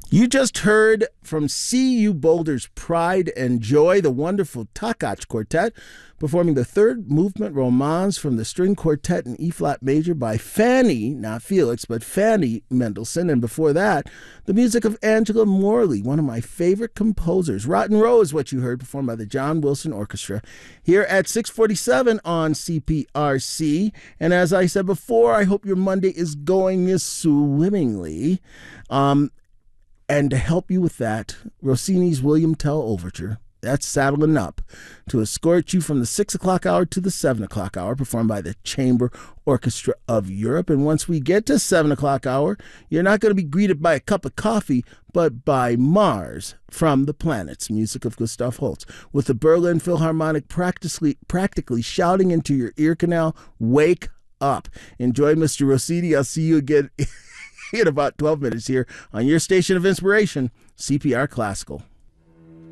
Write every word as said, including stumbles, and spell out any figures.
You just heard from C U Boulder's Pride and Joy, the wonderful Takach Quartet, performing the third movement Romance from the string quartet in E-flat major by Fanny, not Felix, but Fanny Mendelssohn. And before that, the music of Angela Morley, one of my favorite composers. Rotten Row is what you heard, performed by the John Wilson Orchestra here at six forty-seven on C P R C. And as I said before, I hope your Monday is going swimmingly. Um... And to help you with that, Rossini's William Tell Overture. That's Saddling Up, to escort you from the six o'clock hour to the seven o'clock hour, performed by the Chamber Orchestra of Europe. And once we get to seven o'clock hour, you're not going to be greeted by a cup of coffee, but by Mars from the Planets, music of Gustav Holst, with the Berlin Philharmonic practically, practically shouting into your ear canal, "Wake up." Enjoy Mister Rossini. I'll see you again in about twelve minutes here on your station of inspiration, C P R Classical.